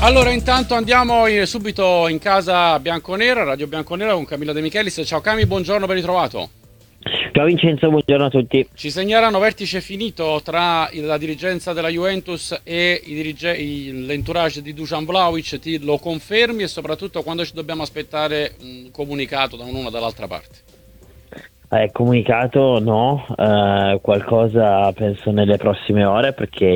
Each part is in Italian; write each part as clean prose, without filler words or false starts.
Allora, intanto andiamo subito in casa bianconera, Radio Bianconera con Camillo De Michelis. Ciao Cami, buongiorno, ben ritrovato. Ciao Vincenzo, buongiorno a tutti. Ci segnalano vertice finito tra la dirigenza della Juventus e l'entourage di Dusan Vlahovic, ti lo confermi e soprattutto quando ci dobbiamo aspettare un comunicato da un'una o dall'altra parte? Comunicato no, qualcosa penso nelle prossime ore perché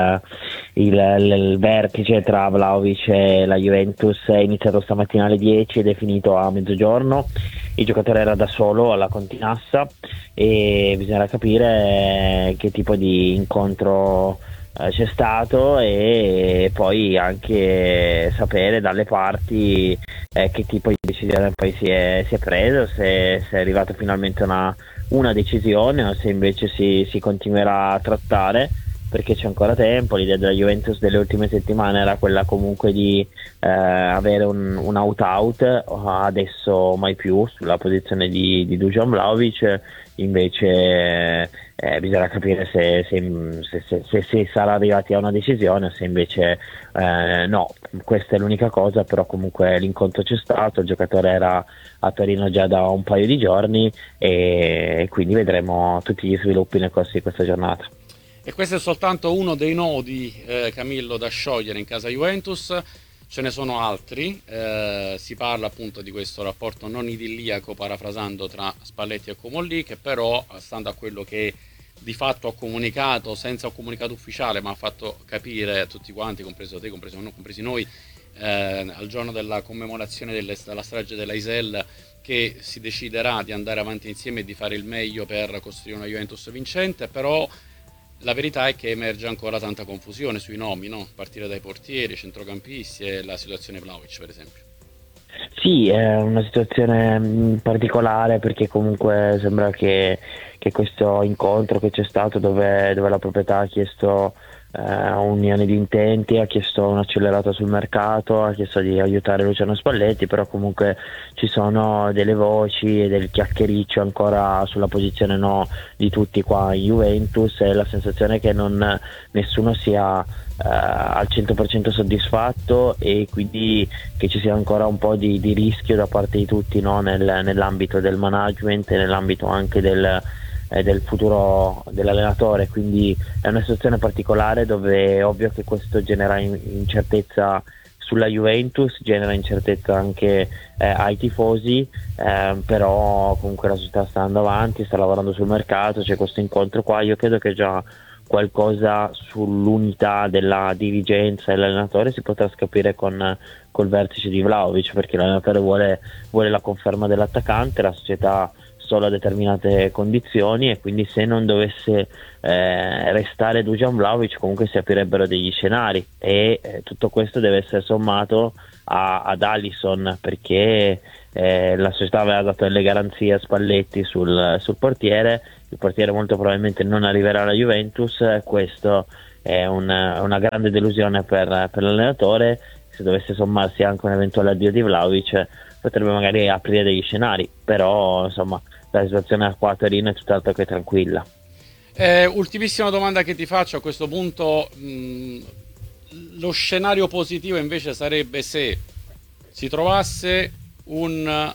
il vertice tra Vlahovic e la Juventus è iniziato stamattina alle 10 ed è finito a mezzogiorno. Il giocatore era da solo alla Continassa e bisognerà capire che tipo di incontro c'è stato e poi anche sapere dalle parti che tipo di decisione poi si è preso, se è arrivata finalmente una decisione o se invece si continuerà a trattare, perché c'è ancora tempo. L'idea della Juventus delle ultime settimane era quella comunque di avere un out-out, adesso mai più sulla posizione di Dusan Vlahovic. Invece bisogna capire se sarà arrivati a una decisione o se invece no, questa è l'unica cosa, però comunque l'incontro c'è stato, il giocatore era a Torino già da un paio di giorni e quindi vedremo tutti gli sviluppi nel corso di questa giornata. E questo è soltanto uno dei nodi, Camillo, da sciogliere in casa Juventus. Ce ne sono altri, si parla appunto di questo rapporto non idilliaco, parafrasando, tra Spalletti e Comolli, che però, stando a quello che di fatto ha comunicato, senza un comunicato ufficiale, ma ha fatto capire a tutti quanti, compreso te, compresi noi, al giorno della commemorazione della strage della Isel, che si deciderà di andare avanti insieme e di fare il meglio per costruire una Juventus vincente. Però la verità è che emerge ancora tanta confusione sui nomi, no? A partire dai portieri, centrocampisti e la situazione Vlahovic, per esempio. Sì, è una situazione particolare perché comunque sembra che questo incontro che c'è stato dove la proprietà ha chiesto un'unione di intenti, ha chiesto un'accelerata sul mercato, ha chiesto di aiutare Luciano Spalletti, però comunque ci sono delle voci e del chiacchiericcio ancora sulla posizione no di tutti qua in Juventus e la sensazione è che nessuno sia al 100% soddisfatto e quindi che ci sia ancora un po' di rischio da parte di tutti, no? Nell'ambito del management e nell'ambito anche del futuro dell'allenatore, quindi è una situazione particolare dove è ovvio che questo genera incertezza sulla Juventus, genera incertezza anche ai tifosi, però comunque la società sta andando avanti, sta lavorando sul mercato, c'è questo incontro qua. Io credo che già qualcosa sull'unità della dirigenza e l'allenatore si potrà capire col vertice di Vlahovic, perché l'allenatore vuole la conferma dell'attaccante, la società solo a determinate condizioni, e quindi se non dovesse restare Dusan Vlahovic comunque si aprirebbero degli scenari e tutto questo deve essere sommato ad Alisson, perché la società aveva dato delle garanzie a Spalletti sul portiere. Il portiere molto probabilmente non arriverà alla Juventus, questo è una grande delusione per l'allenatore. Se dovesse sommarsi anche un eventuale addio di Vlahovic potrebbe magari aprire degli scenari, però insomma la situazione qua a Torino è tutt'altro che tranquilla. Ultimissima domanda che ti faccio a questo punto, lo scenario positivo invece sarebbe se si trovasse un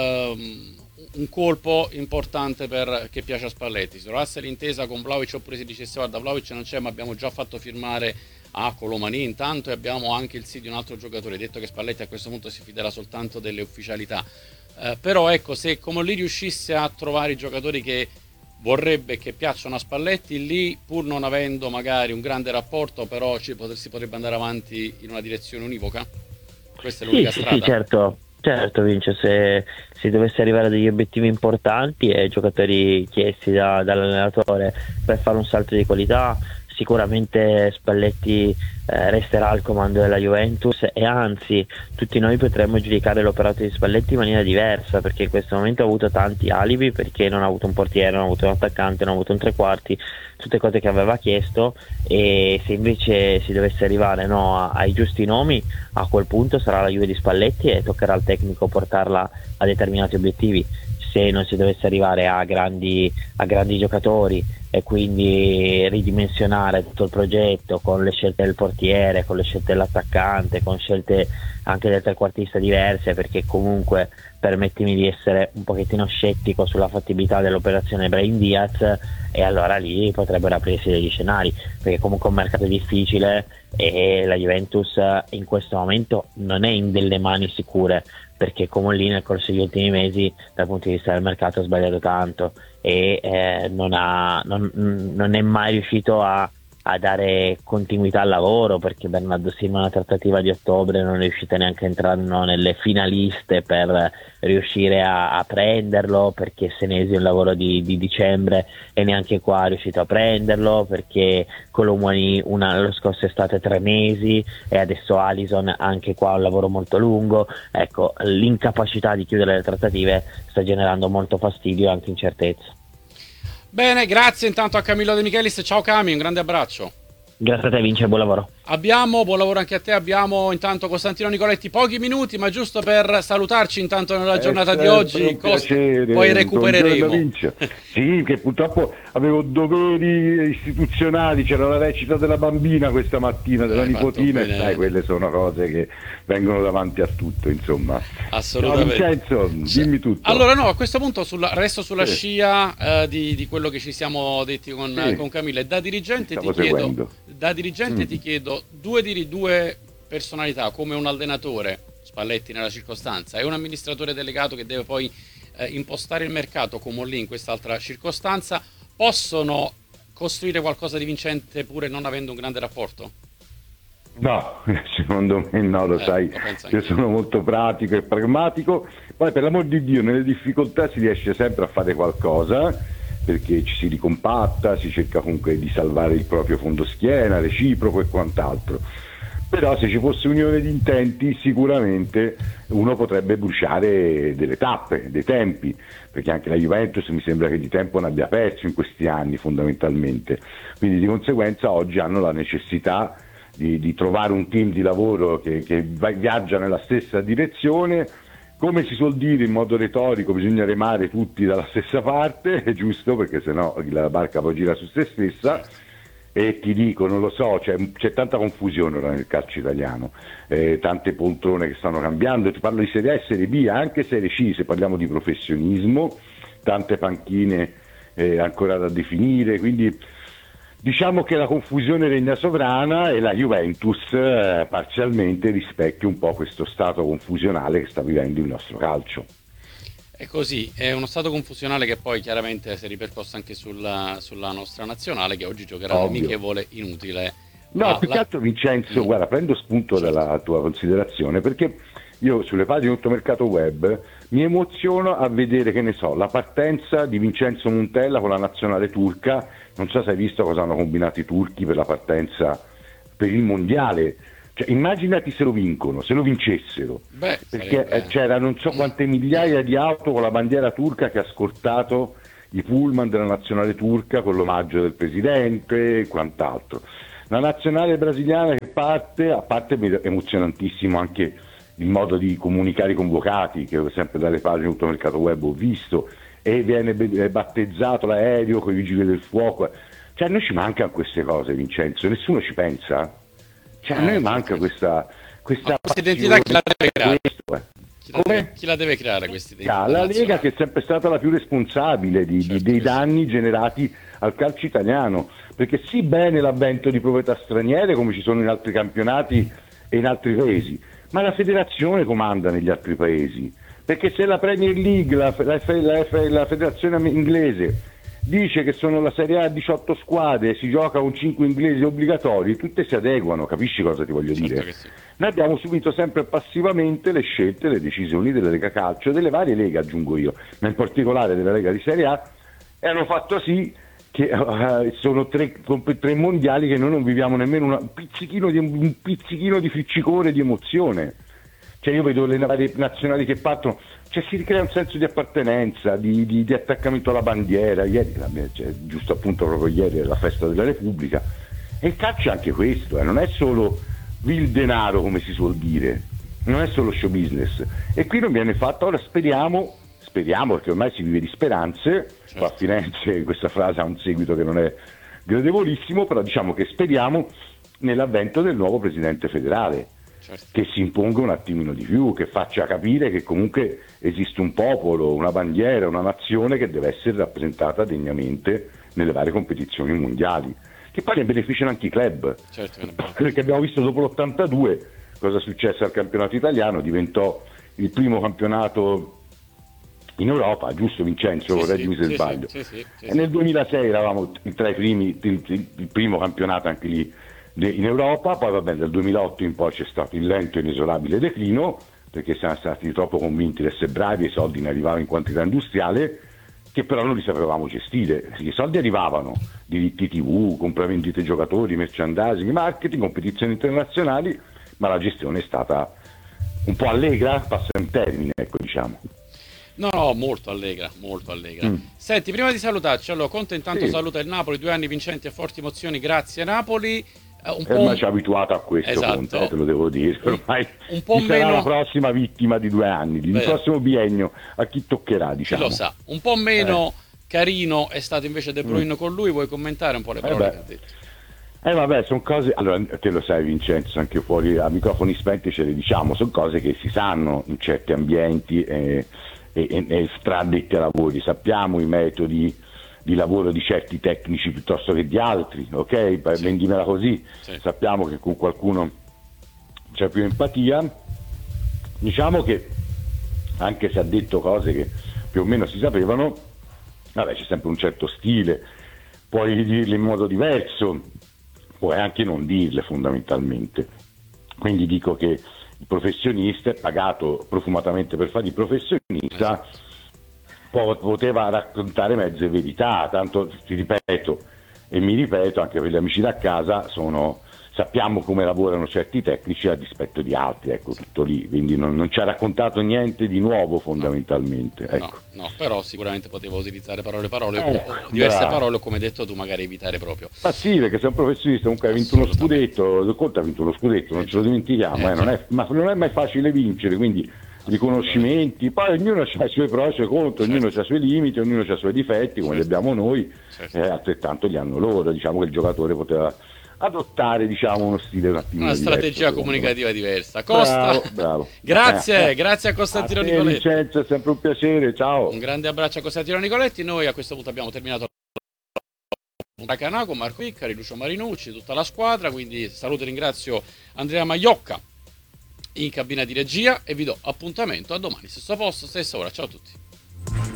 colpo importante che piace a Spalletti, si trovasse l'intesa con Vlahovic oppure si dicesse guarda Vlahovic non c'è ma abbiamo già fatto firmare a Colomani intanto e abbiamo anche il sì di un altro giocatore, detto che Spalletti a questo punto si fiderà soltanto delle ufficialità, però ecco, se Comolli riuscisse a trovare i giocatori che vorrebbe, che piacciono a Spalletti, lì pur non avendo magari un grande rapporto però si potrebbe andare avanti in una direzione univoca? Questa è l'unica strada? Sì, certo Vince, se si dovesse arrivare a degli obiettivi importanti e giocatori chiesti dall'allenatore per fare un salto di qualità, sicuramente Spalletti resterà al comando della Juventus e anzi tutti noi potremmo giudicare l'operato di Spalletti in maniera diversa, perché in questo momento ha avuto tanti alibi, perché non ha avuto un portiere, non ha avuto un attaccante, non ha avuto un tre quarti, tutte cose che aveva chiesto, e se invece si dovesse arrivare ai giusti nomi, a quel punto sarà la Juve di Spalletti e toccherà al tecnico portarla a determinati obiettivi. Se non si dovesse arrivare a grandi giocatori e quindi ridimensionare tutto il progetto con le scelte del portiere, con le scelte dell'attaccante, con scelte anche del trequartista diverse, perché comunque permettimi di essere un pochettino scettico sulla fattibilità dell'operazione Brahim Diaz, e allora lì potrebbero aprirsi degli scenari, perché comunque è un mercato difficile e la Juventus in questo momento non è in delle mani sicure, perché come lì nel corso degli ultimi mesi dal punto di vista del mercato ha sbagliato tanto e non è mai riuscito a dare continuità al lavoro, perché Bernardo Silva una trattativa di ottobre non è riuscita neanche a entrare nelle finaliste per riuscire a prenderlo, perché Senesi un lavoro di dicembre e neanche qua è riuscito a prenderlo, perché Colomwani lo scorso estate 3 mesi e adesso Alisson anche qua un lavoro molto lungo. Ecco, l'incapacità di chiudere le trattative sta generando molto fastidio e anche incertezza. Bene, grazie intanto a Camillo De Michelis. Ciao Cami, un grande abbraccio. Grazie a te Vince, buon lavoro. Buon lavoro anche a te. Abbiamo intanto Costantino Nicoletti, pochi minuti, ma giusto per salutarci intanto nella giornata di oggi. Poi recupereremo. Sì, che purtroppo avevo doveri istituzionali, c'era la recita della bambina questa mattina, della nipotina, e sai, quelle sono cose che vengono davanti a tutto, insomma. Assolutamente. No, Vincenzo, dimmi tutto. Allora no, a questo punto resto sulla scia di quello che ci siamo detti con Camilla, e da dirigente ti chiedo due personalità, come un allenatore, Spalletti nella circostanza, e un amministratore delegato che deve poi impostare il mercato, come lì in quest'altra circostanza, possono costruire qualcosa di vincente pure non avendo un grande rapporto? No, secondo me no, lo sai, io sono molto pratico e pragmatico. Poi per l'amor di Dio nelle difficoltà si riesce sempre a fare qualcosa, perché ci si ricompatta, si cerca comunque di salvare il proprio fondoschiena, reciproco e quant'altro. Però se ci fosse unione di intenti sicuramente uno potrebbe bruciare delle tappe, dei tempi, perché anche la Juventus mi sembra che di tempo ne abbia perso in questi anni fondamentalmente, quindi di conseguenza oggi hanno la necessità di trovare un team di lavoro che viaggia nella stessa direzione. Come si suol dire in modo retorico, bisogna remare tutti dalla stessa parte, è giusto, perché sennò la barca poi gira su se stessa. E ti dico, non lo so, c'è tanta confusione ora nel calcio italiano, tante poltrone che stanno cambiando, ti parlo di Serie A e Serie B, anche Serie C, se parliamo di professionismo, tante panchine ancora da definire, quindi diciamo che la confusione regna sovrana e la Juventus parzialmente rispecchia un po' questo stato confusionale che sta vivendo il nostro calcio. È così, è uno stato confusionale che poi chiaramente si è ripercosso anche sulla nostra nazionale, che oggi giocherà l'amichevole inutile. No, più che altro Vincenzo, guarda, prendo spunto dalla tua considerazione, perché io sulle pagine di tutto mercato web mi emoziono a vedere, che ne so, la partenza di Vincenzo Montella con la nazionale turca. Non so se hai visto cosa hanno combinato i turchi per la partenza per il mondiale. Cioè, immaginati se lo vincono, se lo vincessero, perché c'era non so quante migliaia di auto con la bandiera turca che ha scortato i pullman della nazionale turca con l'omaggio del presidente e quant'altro. La nazionale brasiliana che parte, a parte emozionantissimo anche il modo di comunicare i convocati, che sempre dalle pagine di tutto mercato web ho visto, e viene battezzato l'aereo con i vigili del fuoco. Cioè a noi ci mancano queste cose, Vincenzo, nessuno ci pensa. Cioè a noi manca questa identità, chi la deve creare? Chi la deve creare questa identità? La Lega, che è sempre stata la più responsabile dei danni generati al calcio italiano, perché sì, bene l'avvento di proprietà straniere come ci sono in altri campionati e in altri paesi, ma la federazione comanda negli altri paesi, perché se la Premier League, la federazione inglese dice che sono la Serie A 18 squadre e si gioca con 5 inglesi obbligatori, tutte si adeguano, capisci cosa ti voglio dire? Sì. Noi abbiamo subito sempre passivamente le scelte, le decisioni della Lega Calcio, delle varie leghe aggiungo io, ma in particolare della Lega di Serie A, e hanno fatto sì che sono tre mondiali che noi non viviamo nemmeno un pizzichino di friccicore, di emozione. Cioè io vedo le varie nazionali che partono, cioè si ricrea un senso di appartenenza, di attaccamento alla bandiera. Ieri, giusto appunto proprio ieri era la festa della Repubblica, e il calcio è anche questo, non è solo il denaro come si suol dire, non è solo show business, e qui non viene fatto. Ora speriamo speriamo, perché ormai si vive di speranze, Certo. a Firenze questa frase ha un seguito che non è gradevolissimo, però diciamo che speriamo nell'avvento del nuovo presidente federale, Certo. che si imponga un attimino di più, che faccia capire che comunque esiste un popolo, una bandiera, una nazione che deve essere rappresentata degnamente nelle varie competizioni mondiali, che poi ne beneficiano anche i club, Certo che ne beneficiano. perché abbiamo visto dopo l'82 cosa successe al campionato italiano, diventò il primo campionato in Europa, giusto Vincenzo? Correggimi se sbaglio. E nel 2006 eravamo tra i primi, il primo campionato anche lì in Europa, poi vabbè dal 2008 in poi c'è stato il lento e inesorabile declino, perché siamo stati troppo convinti di essere bravi e i soldi ne arrivavano in quantità industriale, che però non li sapevamo gestire. I soldi arrivavano, diritti TV, compravendite giocatori, merchandising, marketing, competizioni internazionali, ma la gestione è stata un po' allegra, passa un termine, ecco, diciamo. No, molto allegra, molto allegra. Senti, prima di salutarci, allora Conte intanto saluta il Napoli, 2 anni vincenti e forti emozioni, grazie Napoli. Ormai ci ha abituato a questo, esatto. Conte, te lo devo dire, ormai un po' sarà meno la prossima vittima di 2 anni, il prossimo biennio, a chi toccherà, diciamo. Chi lo sa, un po' meno carino è stato invece De Bruyne con lui, vuoi commentare un po' le parole che ha detto? Vabbè, sono cose, allora te lo sai Vincenzo, anche fuori a microfoni spenti ce le diciamo, sono cose che si sanno in certi ambienti e tra addetti ai lavori, sappiamo i metodi di lavoro di certi tecnici piuttosto che di altri, ok? Vendimela così, sappiamo che con qualcuno c'è più empatia, diciamo che anche se ha detto cose che più o meno si sapevano, vabbè, c'è sempre un certo stile, puoi dirle in modo diverso, puoi anche non dirle fondamentalmente, quindi dico che il professionista è pagato profumatamente per fare il professionista, poteva raccontare mezze verità, tanto ti ripeto e mi ripeto anche per gli amici da casa, sappiamo come lavorano certi tecnici a dispetto di altri, ecco, tutto lì, quindi non ci ha raccontato niente di nuovo fondamentalmente. Ecco. No, però sicuramente poteva utilizzare diverse parole, o come hai detto tu magari evitare proprio. Ma sì, perché sei un professionista, comunque hai vinto uno scudetto, Conte ha vinto lo scudetto, non ce lo dimentichiamo, non è mai facile vincere, quindi riconoscimenti, poi ognuno ha i suoi pro e i suoi contro, ognuno ha i suoi limiti, ognuno ha i suoi difetti, come li abbiamo noi, altrettanto li hanno loro, diciamo che il giocatore poteva adottare, diciamo, uno stile un attimino una strategia comunicativa diversa. Costa, bravo. Grazie a Costantino Nicoletti. Vincenzo, è sempre un piacere, ciao. Un grande abbraccio a Costantino Nicoletti. Noi a questo punto abbiamo terminato la Canaco, Marco Iccari, Lucio Marinucci, tutta la squadra, quindi saluto e ringrazio Andrea Maiocca in cabina di regia e vi do appuntamento a domani, stesso posto, stessa ora. Ciao a tutti.